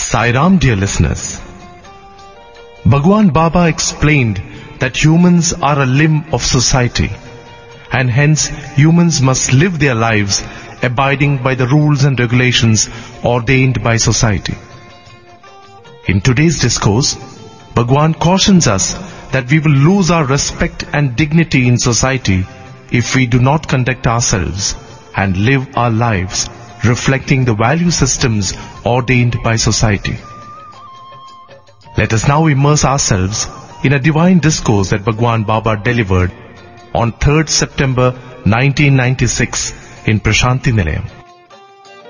Sai Ram, dear listeners. Bhagwan Baba explained that humans are a limb of society, and hence humans must live their lives abiding by the rules and regulations ordained by society. In today's discourse, Bhagwan cautions us that we will lose our respect and dignity in society if we do not conduct ourselves and live our lives reflecting the value systems ordained by society. Let us now immerse ourselves in a divine discourse that Bhagwan Baba delivered on 3rd September 1996 in Prashanti Nilayam.